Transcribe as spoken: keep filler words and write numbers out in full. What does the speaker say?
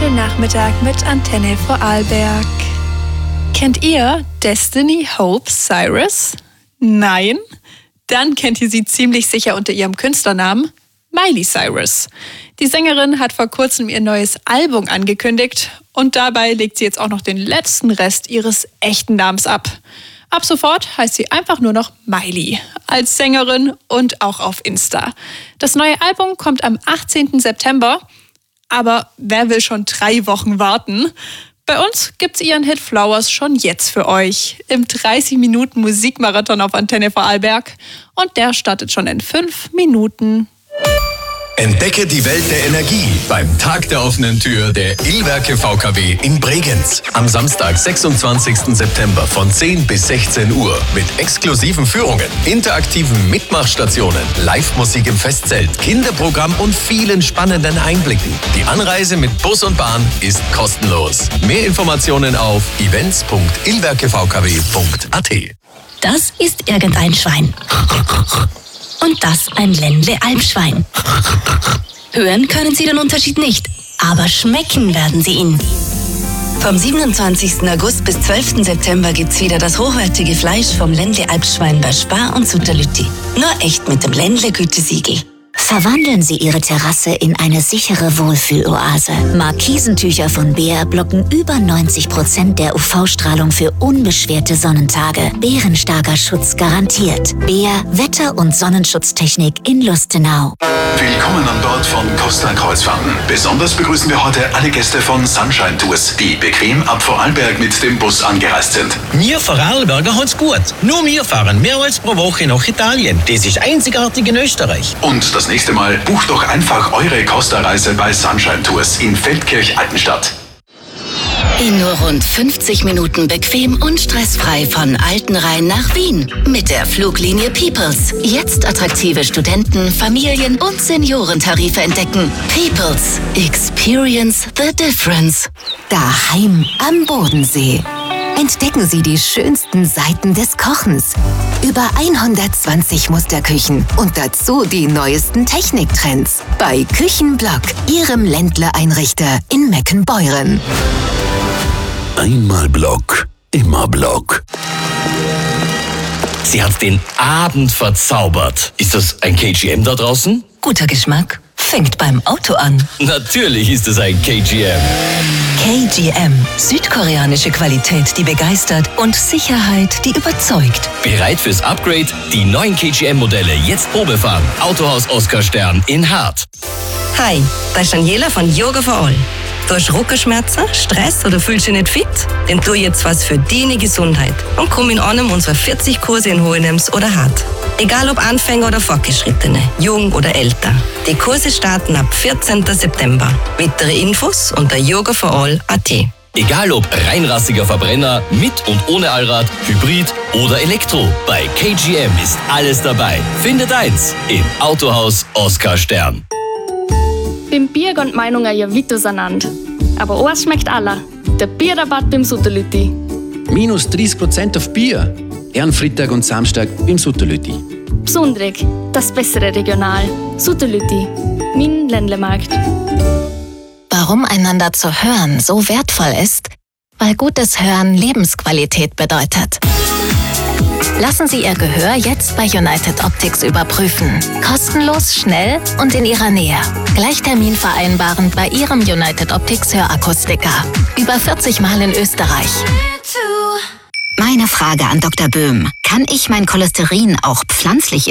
schönen Nachmittag mit Antenne Vorarlberg. Kennt ihr Destiny Hope Cyrus? Nein? Dann kennt ihr sie ziemlich sicher unter ihrem Künstlernamen Miley Cyrus. Die Sängerin hat vor kurzem ihr neues Album angekündigt und dabei legt sie jetzt auch noch den letzten Rest ihres echten Namens ab. Ab sofort heißt sie einfach nur noch Miley, als Sängerin und auch auf Insta. Das neue Album kommt am achtzehnten September, aber wer will schon drei Wochen warten? Bei uns gibt's ihren Hit Flowers schon jetzt für euch im dreißig Minuten Musikmarathon auf Antenne Vorarlberg und der startet schon in fünf Minuten. Entdecke die Welt der Energie beim Tag der offenen Tür der Illwerke V K W in Bregenz. Am Samstag, sechsundzwanzigsten September von zehn bis sechzehn Uhr mit exklusiven Führungen, interaktiven Mitmachstationen, Live-Musik im Festzelt, Kinderprogramm und vielen spannenden Einblicken. Die Anreise mit Bus und Bahn ist kostenlos. Mehr Informationen auf events punkt illwerkevkw punkt at. Das ist irgendein Schwein. Und das ein Ländle-Alpschwein. Hören können Sie den Unterschied nicht, aber schmecken werden Sie ihn. Vom siebenundzwanzigsten August bis zwölften September gibt's wieder das hochwertige Fleisch vom Ländle-Alpschwein bei Spar und Sutterlütti. Nur echt mit dem Ländle-Gütesiegel. Verwandeln Sie Ihre Terrasse in eine sichere Wohlfühloase. Markisentücher von Behr blocken über neunzig Prozent der U V-Strahlung für unbeschwerte Sonnentage. Bärenstarker Schutz garantiert. Behr, Wetter- und Sonnenschutztechnik in Lustenau. Willkommen an Bord von Costa Kreuzfahrten. Besonders begrüßen wir heute alle Gäste von Sunshine Tours, die bequem ab Vorarlberg mit dem Bus angereist sind. Wir Vorarlberger haben's gut. Nur wir fahren mehrmals pro Woche nach Italien. Das ist einzigartig in Österreich. Und das nächste Mal bucht doch einfach eure Costa-Reise bei Sunshine Tours in Feldkirch-Altenstadt. In nur rund fünfzig Minuten bequem und stressfrei von Altenrhein nach Wien. Mit der Fluglinie Peoples. Jetzt attraktive Studenten-, Familien- und Seniorentarife entdecken. Peoples. Experience the difference. Daheim am Bodensee. Entdecken Sie die schönsten Seiten des Kochens. Über hundertzwanzig Musterküchen und dazu die neuesten Techniktrends. Bei Küchenblock, Ihrem Ländler-Einrichter in Meckenbeuren. Einmal Block, immer Block. Sie hat den Abend verzaubert. Ist das ein K G M da draußen? Guter Geschmack fängt beim Auto an. Natürlich ist es ein K G M. K G M. Südkoreanische Qualität, die begeistert und Sicherheit, die überzeugt. Bereit fürs Upgrade? Die neuen K G M-Modelle jetzt Probefahren. Autohaus Oskar Stern in Hart. Hi, das ist Daniela von Yoga for All. Du hast Rückenschmerzen, Stress oder fühlst dich nicht fit? Dann tu jetzt was für deine Gesundheit und komm in einem unserer vierzig Kurse in Hohenems oder Hart. Egal ob Anfänger oder Fortgeschrittene, jung oder älter. Die Kurse starten ab vierzehnten September. Weitere Infos unter yoga for all punkt at. Egal ob reinrassiger Verbrenner, mit und ohne Allrad, Hybrid oder Elektro. Bei K G M ist alles dabei. Finde deins im Autohaus Oskar Stern. Beim Bier gehen die Meinungen ja weit auseinander. Aber eins schmeckt aller. Der Bierrabatt beim Sutterlütti. Minus dreißig Prozent auf Bier. Ehrenfreitag und Samstag beim Sutterlütti. Besonderig, das bessere Regional. Sutterlütti, mein Ländlemarkt. Warum einander zu hören so wertvoll ist? Weil gutes Hören Lebensqualität bedeutet. Lassen Sie Ihr Gehör jetzt bei United Optics überprüfen. Kostenlos, schnell und in Ihrer Nähe. Gleich Termin vereinbaren bei Ihrem United Optics Hörakustiker. Über vierzig Mal in Österreich. Meine Frage an Doktor Böhm. Kann ich mein Cholesterin auch pflanzlich